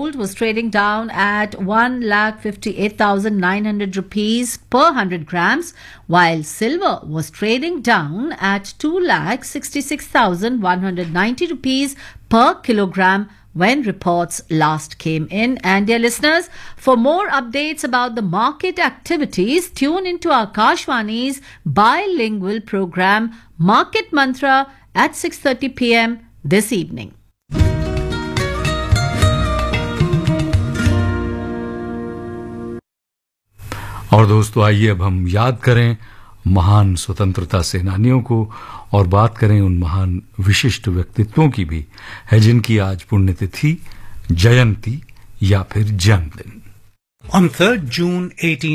gold was trading down at 1,58,900 rupees per 100 grams, while silver was trading down at 2,66,190 rupees per kilogram when reports last came in. And dear listeners, for more updates about the market activities, tune into our Akashvani's bilingual program Market Mantra at 6:30 p.m. this evening. और दोस्तों, आइए अब हम याद करें महान स्वतंत्रता सेनानियों को और बात करें उन महान विशिष्ट व्यक्तित्वों की भी है जिनकी आज पुण्यतिथि, जयंती या फिर जन्मदिन। On 3rd June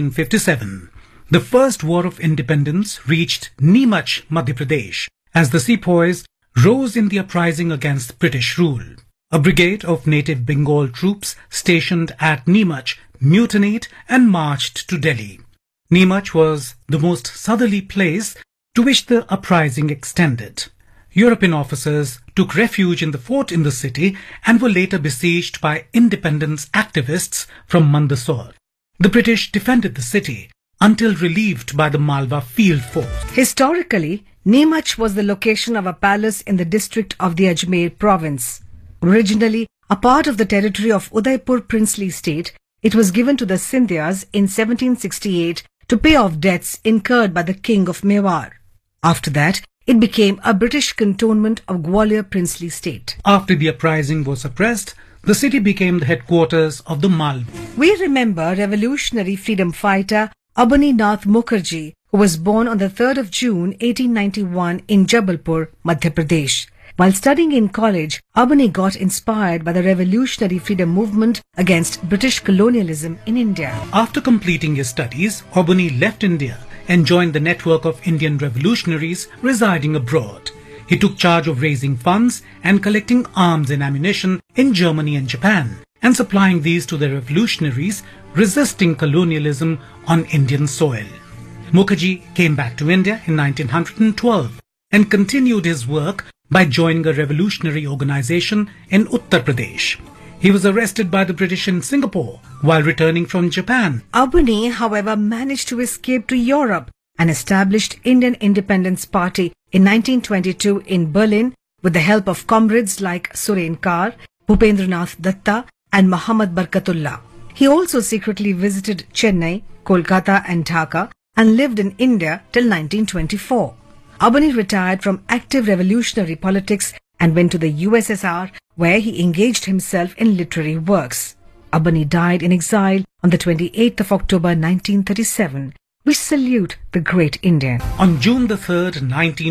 1857, the first war of independence reached Neemach, Madhya Pradesh, as the sepoys rose in the uprising against British rule. A brigade of native Bengal troops stationed at Neemach mutinied and marched to Delhi. Neemach was the most southerly place to which the uprising extended. European officers took refuge in the fort in the city and were later besieged by independence activists from Mandsaur. The British defended the city until relieved by the Malwa field force. Historically, Neemach was the location of a palace in the district of the Ajmer province. Originally a part of the territory of Udaipur princely state, it was given to the Scindias in 1768 to pay off debts incurred by the king of Mewar. After that, it became a British cantonment of Gwalior princely state. After the uprising was suppressed, the city became the headquarters of the Malwa. We remember revolutionary freedom fighter Abani Nath Mukherjee, who was born on the 3rd of June 1891 in Jabalpur, Madhya Pradesh. While studying in college, Abani got inspired by the revolutionary freedom movement against British colonialism in India. After completing his studies, Abani left India and joined the network of Indian revolutionaries residing abroad. He took charge of raising funds and collecting arms and ammunition in Germany and Japan, and supplying these to the revolutionaries resisting colonialism on Indian soil. Mukherjee came back to India in 1912 and continued his work by joining a revolutionary organization in Uttar Pradesh. He was arrested by the British in Singapore while returning from Japan. Abani, however, managed to escape to Europe and established Indian Independence Party in 1922 in Berlin with the help of comrades like Suren Kar, Bhupendranath Datta and Muhammad Barkatullah. He also secretly visited Chennai, Kolkata and Dhaka and lived in India till 1924. Abani retired from active revolutionary politics and went to the USSR, where he engaged himself in literary works. Abani died in exile on the 28th of October 1937. We salute the great Indian. On June the 3rd,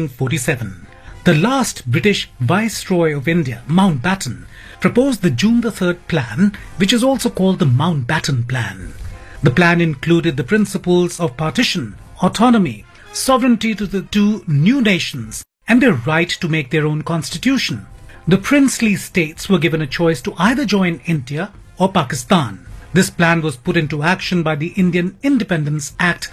1947, the last British Viceroy of India, Mountbatten, proposed the June the 3rd Plan, which is also called the Mountbatten Plan. The plan included the principles of partition, autonomy, sovereignty to the two new nations, and their right to make their own constitution. The princely states were given a choice to either join India or Pakistan. This plan was put into action by the Indian Independence Act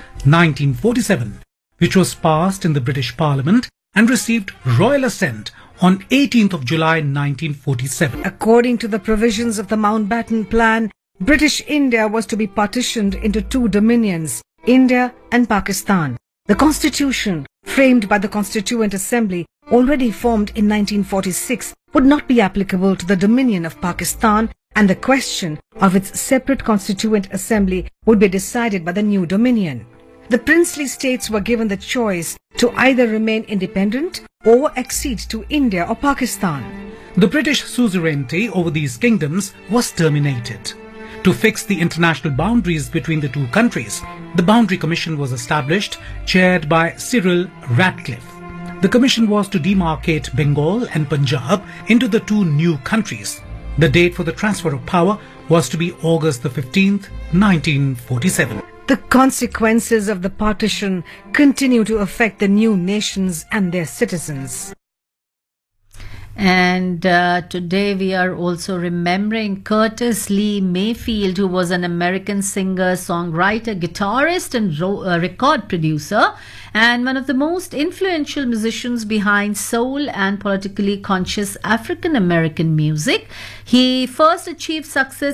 1947, which was passed in the British Parliament and received royal assent on 18th of July 1947. According to the provisions of the Mountbatten Plan, British India was to be partitioned into two dominions, India and Pakistan. The constitution, framed by the Constituent Assembly, already formed in 1946, would not be applicable to the Dominion of Pakistan, and the question of its separate Constituent Assembly would be decided by the new Dominion. The princely states were given the choice to either remain independent or accede to India or Pakistan. The British suzerainty over these kingdoms was terminated. To fix the international boundaries between the two countries, the Boundary Commission was established, chaired by Cyril Ratcliffe. The commission was to demarcate Bengal and Punjab into the two new countries. The date for the transfer of power was to be August the 15th, 1947. The consequences of the partition continue to affect the new nations and their citizens. And today we are also remembering Curtis Lee Mayfield, who was an American singer, songwriter, guitarist and record producer, and one of the most influential musicians behind soul and politically conscious African American music. He first achieved success